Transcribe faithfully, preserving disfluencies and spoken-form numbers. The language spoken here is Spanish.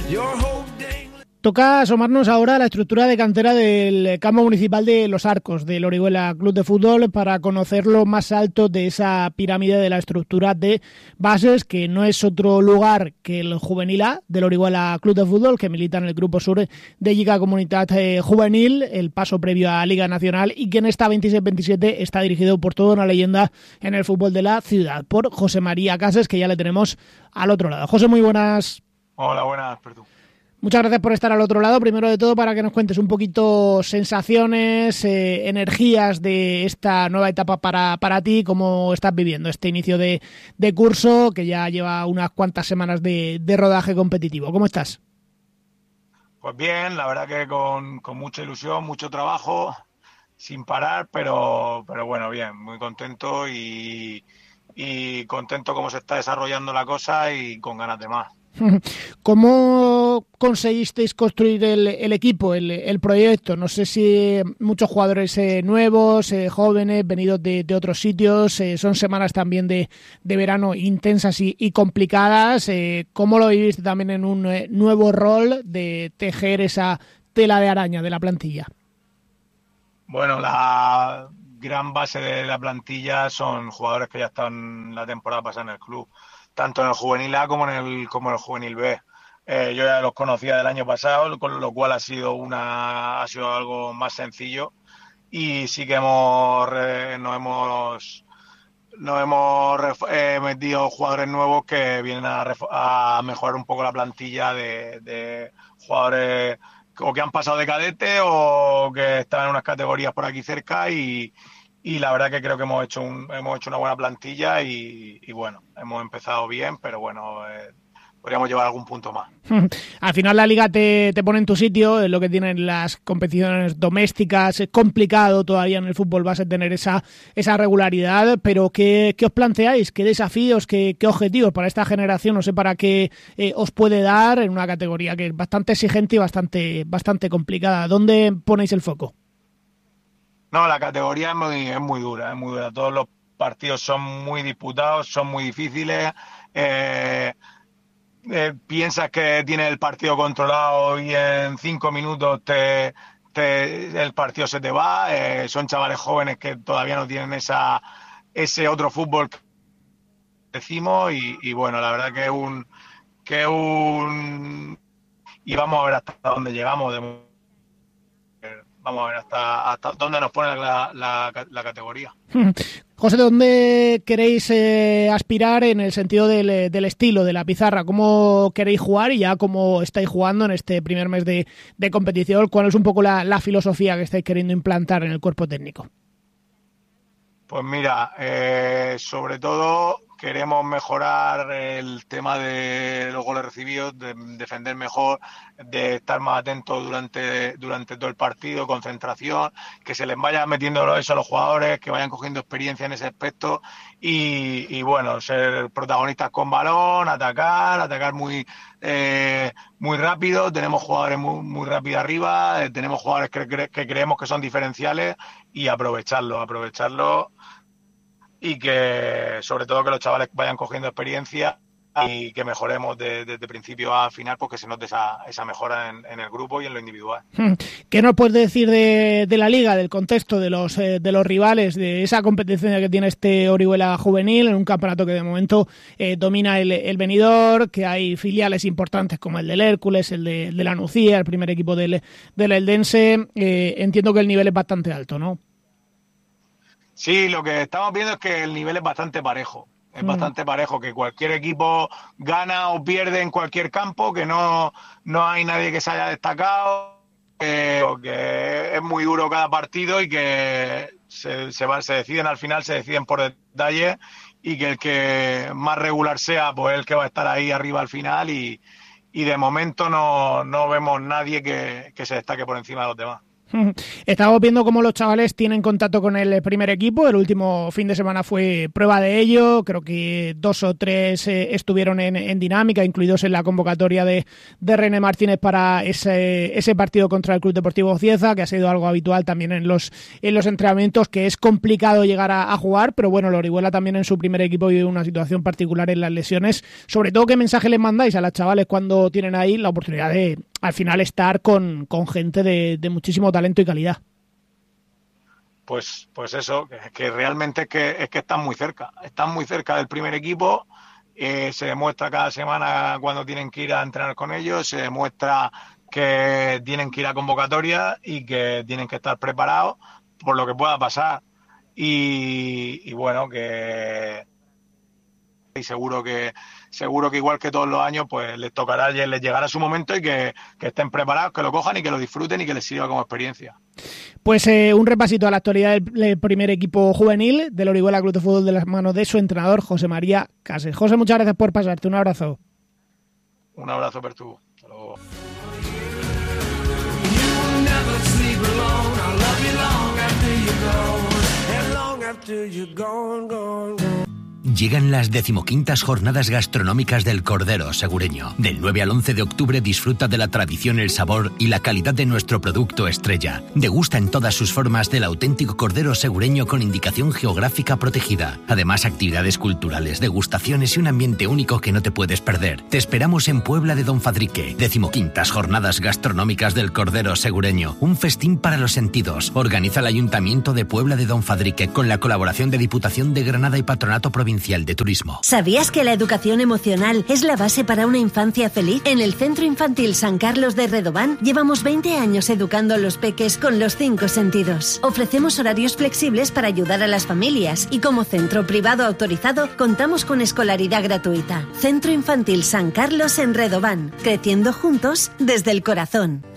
Toca asomarnos ahora a la estructura de cantera del campo municipal de Los Arcos, del Orihuela Club de Fútbol, para conocer lo más alto de esa pirámide de la estructura de bases, que no es otro lugar que el Juvenil A del Orihuela Club de Fútbol, que milita en el Grupo Sur de Lliga Comunitat Juvenil, el paso previo a Liga Nacional, y que en esta veintiséis veintisiete está dirigido por toda una leyenda en el fútbol de la ciudad, por José María Cases, que ya le tenemos al otro lado. José, muy buenas. Hola, buenas, perdón. Muchas gracias por estar al otro lado. Primero de todo, para que nos cuentes un poquito sensaciones, eh, energías de esta nueva etapa para, para ti, cómo estás viviendo este inicio de, de curso, que ya lleva unas cuantas semanas de, de rodaje competitivo. ¿Cómo estás? Pues bien, la verdad que con, con mucha ilusión, mucho trabajo, sin parar, pero, pero bueno, bien, muy contento y, y contento cómo se está desarrollando la cosa y con ganas de más. ¿Cómo conseguisteis construir el, el equipo, el, el proyecto? No sé si muchos jugadores eh, nuevos, eh, jóvenes, venidos de, de otros sitios, eh, son semanas también de, de verano intensas y, y complicadas. Eh, ¿Cómo lo viviste también en un eh, nuevo rol de tejer esa tela de araña de la plantilla? Bueno, la gran base de la plantilla son jugadores que ya están la temporada pasada en el club, tanto en el Juvenil A como en el, como en el Juvenil B. Eh, yo ya los conocía del año pasado, con lo cual ha sido una ha sido algo más sencillo, y sí que hemos eh, nos hemos nos hemos eh, metido jugadores nuevos que vienen a, a mejorar un poco la plantilla de, de jugadores o que han pasado de cadete o que están en unas categorías por aquí cerca, y Y la verdad que creo que hemos hecho un, hemos hecho una buena plantilla y, y bueno, hemos empezado bien, pero bueno, eh, podríamos llevar algún punto más. Al final la Liga te, te pone en tu sitio, es lo que tienen las competiciones domésticas. Es complicado todavía en el fútbol base tener esa, esa regularidad, pero ¿qué, qué os planteáis? ¿Qué desafíos, qué, qué objetivos para esta generación? No sé para qué eh, os puede dar en una categoría que es bastante exigente y bastante, bastante complicada. ¿Dónde ponéis el foco? No, la categoría es muy, es muy dura, es muy dura. Todos los partidos son muy disputados, son muy difíciles. Eh, eh, piensas que tienes el partido controlado y en cinco minutos te, te, el partido se te va. Eh, son chavales jóvenes que todavía no tienen esa ese otro fútbol que decimos, y, y bueno, la verdad que es un que es un y vamos a ver hasta dónde llegamos. De, Vamos a ver hasta, hasta dónde nos pone la, la, la categoría. José, ¿de dónde queréis eh, aspirar en el sentido del, del estilo, de la pizarra? ¿Cómo queréis jugar y ya cómo estáis jugando en este primer mes de, de competición? ¿Cuál es un poco la, la filosofía que estáis queriendo implantar en el cuerpo técnico? Pues mira, eh, sobre todo queremos mejorar el tema de los goles recibidos, de defender mejor, de estar más atentos durante, durante todo el partido, concentración, que se les vaya metiendo eso a los jugadores, que vayan cogiendo experiencia en ese aspecto y, y bueno, ser protagonistas con balón, atacar, atacar muy eh, muy rápido. Tenemos jugadores muy, muy rápidos arriba, eh, tenemos jugadores que, cre- que creemos que son diferenciales, y aprovecharlo, aprovecharlo y que sobre todo que los chavales vayan cogiendo experiencia y que mejoremos desde de, de principio a final, porque se note esa, esa mejora en, en el grupo y en lo individual. ¿Qué nos puedes decir de, de la Liga, del contexto, de los eh, de los rivales, de esa competencia que tiene este Orihuela Juvenil en un campeonato que de momento eh, domina el, el Benidorm, que hay filiales importantes como el del Hércules, el de, el de la Nucía, el primer equipo del, del Eldense? Eh, entiendo que el nivel es bastante alto, ¿no? Sí, lo que estamos viendo es que el nivel es bastante parejo. Es bastante parejo, que cualquier equipo gana o pierde en cualquier campo, que no, no hay nadie que se haya destacado, que, que es muy duro cada partido y que se, se, va, se deciden al final, se deciden por detalle, y que el que más regular sea, pues el que va a estar ahí arriba al final, y, y de momento no, no vemos nadie que, que se destaque por encima de los demás. Estamos viendo cómo los chavales tienen contacto con el primer equipo. El último fin de semana fue prueba de ello. Creo que dos o tres eh, estuvieron en, en dinámica, incluidos en la convocatoria de, de René Martínez para ese, ese partido contra el Club Deportivo Cieza, que ha sido algo habitual también en los, en los entrenamientos, que es complicado llegar a, a jugar, pero bueno, el Orihuela también en su primer equipo vive una situación particular en las lesiones. Sobre todo, ¿qué mensaje les mandáis a las chavales cuando tienen ahí la oportunidad de, al final, estar con, con gente de, de muchísimo talento y calidad? Pues, pues eso, que, que realmente es que, es que están muy cerca, están muy cerca del primer equipo. Eh, se demuestra cada semana cuando tienen que ir a entrenar con ellos, se demuestra que tienen que ir a convocatoria y que tienen que estar preparados por lo que pueda pasar. Y, y bueno, que y seguro que seguro que igual que todos los años, pues les tocará, les llegará su momento y que, que estén preparados, que lo cojan y que lo disfruten y que les sirva como experiencia. Pues eh, un repasito a la actualidad del, del primer equipo juvenil del Orihuela Club de Fútbol de las manos de su entrenador, José María Cases. José, muchas gracias por pasarte. Un abrazo. Un abrazo, Pertu. Hasta luego. Llegan las decimoquintas jornadas gastronómicas del Cordero Segureño. Del nueve al once de octubre disfruta de la tradición, el sabor y la calidad de nuestro producto estrella. Degusta en todas sus formas del auténtico Cordero Segureño con indicación geográfica protegida. Además, actividades culturales, degustaciones y un ambiente único que no te puedes perder. Te esperamos en Puebla de Don Fadrique. Decimoquintas jornadas gastronómicas del Cordero Segureño. Un festín para los sentidos. Organiza el Ayuntamiento de Puebla de Don Fadrique con la colaboración de Diputación de Granada y Patronato Provincial de Turismo. ¿Sabías que la educación emocional es la base para una infancia feliz? En el Centro Infantil San Carlos de Redován llevamos veinte años educando a los peques con los cinco sentidos. Ofrecemos horarios flexibles para ayudar a las familias y como centro privado autorizado contamos con escolaridad gratuita. Centro Infantil San Carlos en Redován, creciendo juntos desde el corazón.